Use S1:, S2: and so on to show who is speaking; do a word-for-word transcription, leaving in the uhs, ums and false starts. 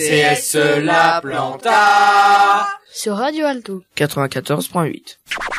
S1: C S La Planta
S2: sur Radio Alto
S3: quatre-vingt-quatorze point huit.